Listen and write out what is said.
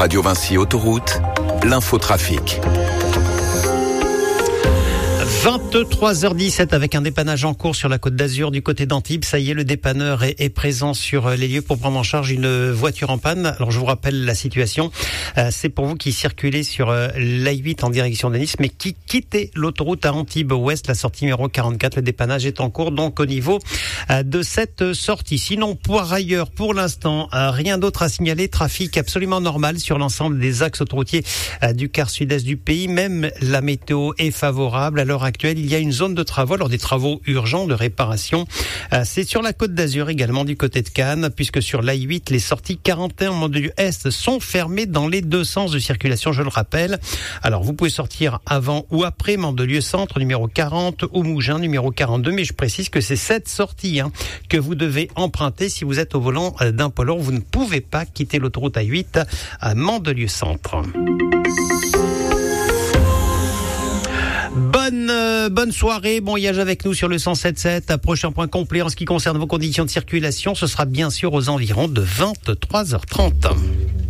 Radio Vinci Autoroute, l'infotrafic. 23h17 avec un dépannage en cours sur la Côte d'Azur du côté d'Antibes. Ça y est, le dépanneur est présent sur les lieux pour prendre en charge une voiture en panne. Alors je vous rappelle la situation. C'est pour vous qui circulez sur l'A8 en direction de Nice, mais qui quittez l'autoroute à Antibes Ouest, la sortie numéro 44. Le dépannage est en cours donc au niveau de cette sortie. Sinon, pour ailleurs, pour l'instant, rien d'autre à signaler. Trafic absolument normal sur l'ensemble des axes autoroutiers du quart sud-est du pays. Même la météo est favorable. À l'heure actuelle, il y a une zone de travaux, alors des travaux urgents de réparation. C'est sur la Côte d'Azur également du côté de Cannes, puisque sur l'A8, les sorties 41 Mandelieu Est sont fermées dans les deux sens de circulation, je le rappelle. Alors vous pouvez sortir avant ou après Mandelieu Centre numéro 40 ou Mougins numéro 42, mais je précise que c'est cette sortie que vous devez emprunter si vous êtes au volant d'un poids lourd. Vous ne pouvez pas quitter l'autoroute A8 à Mandelieu Centre. Bonne soirée, bon voyage avec nous sur le 107.7. Prochain point complet en ce qui concerne vos conditions de circulation, ce sera bien sûr aux environs de 23h30.